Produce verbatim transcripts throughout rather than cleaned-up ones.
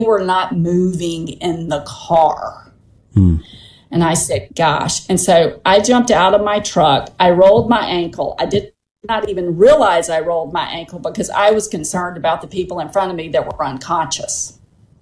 were not moving in the car. Hmm. And I said, gosh. And so I jumped out of my truck. I rolled my ankle. I did not even realize I rolled my ankle because I was concerned about the people in front of me that were unconscious.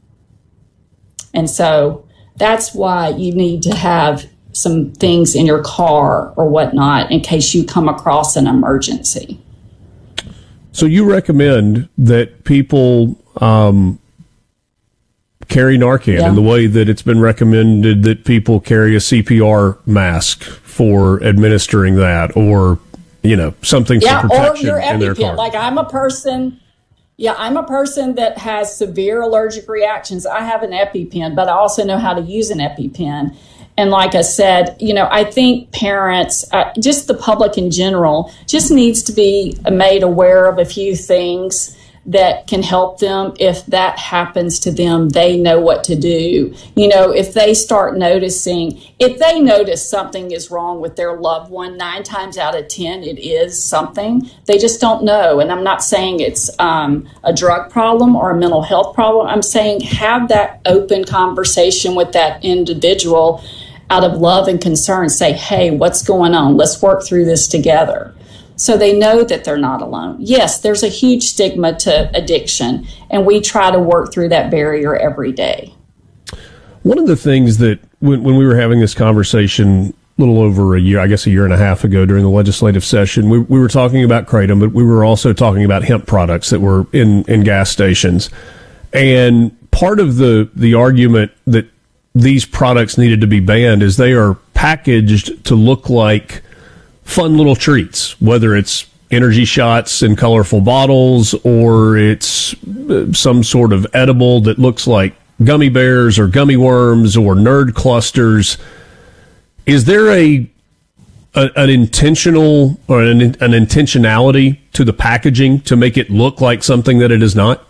And so that's why you need to have some things in your car or whatnot in case you come across an emergency. So you recommend that people um, carry Narcan Yeah. in the way that it's been recommended that people carry a C P R mask for administering that, or, you know, something Yeah, for protection or your in their car. EpiPen. Like I'm a person, yeah, I'm a person that has severe allergic reactions. I have an EpiPen, but I also know how to use an EpiPen. And like I said, you know, I think parents, uh, just the public in general, just needs to be made aware of a few things that can help them. If that happens to them, they know what to do. You know, if they start noticing, if they notice something is wrong with their loved one, nine times out of ten, it is something. They just don't know. And I'm not saying it's um, a drug problem or a mental health problem. I'm saying have that open conversation with that individual out of love and concern. Say, hey, what's going on? Let's work through this together. So they know that they're not alone. Yes, there's a huge stigma to addiction, and we try to work through that barrier every day. One of the things that when, when we were having this conversation a little over a year, I guess a year and a half ago during the legislative session, we, we were talking about kratom, but we were also talking about hemp products that were in, in gas stations. And part of the, the argument that these products needed to be banned is they are packaged to look like fun little treats, whether it's energy shots in colorful bottles or it's some sort of edible that looks like gummy bears or gummy worms or nerd clusters. Is there a, a an intentional or an, an intentionality to the packaging to make it look like something that it is not?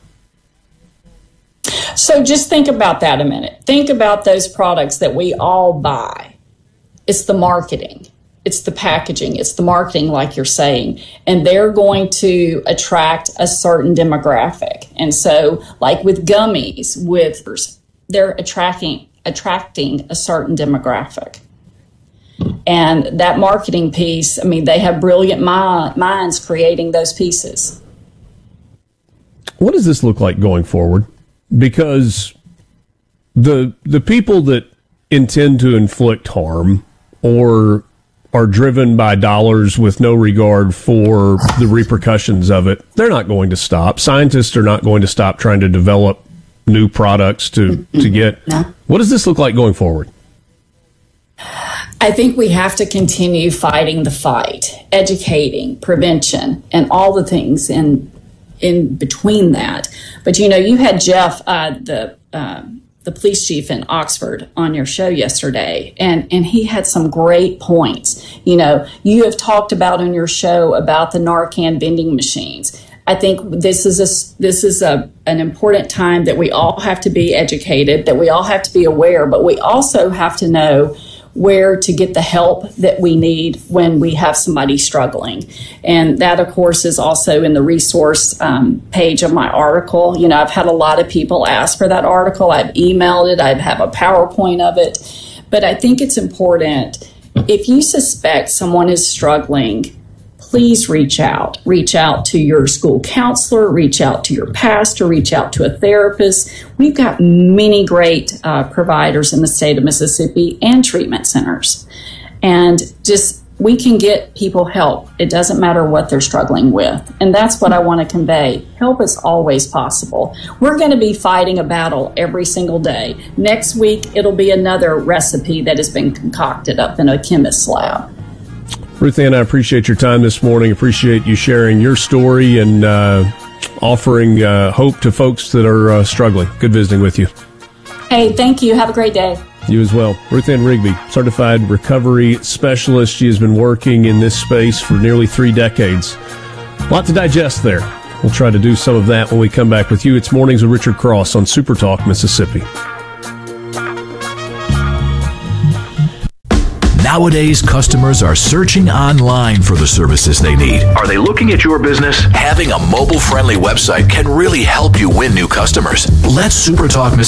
So just think about that a minute. Think about those products that we all buy. It's the marketing. It's the packaging. It's the marketing, like you're saying. And they're going to attract a certain demographic. And so, like with gummies, with they're attracting attracting a certain demographic. And that marketing piece, I mean, they have brilliant mi- minds creating those pieces. What does this look like going forward? Because the the people that intend to inflict harm or are driven by dollars with no regard for the repercussions of it, they're not going to stop. Scientists are not going to stop trying to develop new products to, to get. No. What does this look like going forward? I think we have to continue fighting the fight, educating, prevention, and all the things in in between that. But, you know, you had Jeff, uh, the uh, the police chief in Oxford, on your show yesterday, and, and he had some great points. You know, you have talked about on your show about the Narcan vending machines. I think this is a, this is a, an important time that we all have to be educated, that we all have to be aware, but we also have to know where to get the help that we need when we have somebody struggling. And that, of course, is also in the resource um, page of my article. You know, I've had a lot of people ask for that article. I've emailed it. I have a PowerPoint of it. But I think it's important, if you suspect someone is struggling, please reach out. Reach out to your school counselor, reach out to your pastor, reach out to a therapist. We've got many great uh, providers in the state of Mississippi and treatment centers. And just, we can get people help. It doesn't matter what they're struggling with. And that's what I want to convey. Help is always possible. We're going to be fighting a battle every single day. Next week, it'll be another recipe that has been concocted up in a chemist's lab. Ruth Ann, I appreciate your time this morning. Appreciate you sharing your story and uh, offering uh, hope to folks that are uh, struggling. Good visiting with you. Hey, thank you. Have a great day. You as well. Ruth Ann Rigby, certified recovery specialist. She has been working in this space for nearly three decades. A lot to digest there. We'll try to do some of that when we come back with you. It's Mornings with Richard Cross on Super Talk Mississippi. Nowadays, customers are searching online for the services they need. Are they looking at your business? Having a mobile-friendly website can really help you win new customers. Let SuperTalk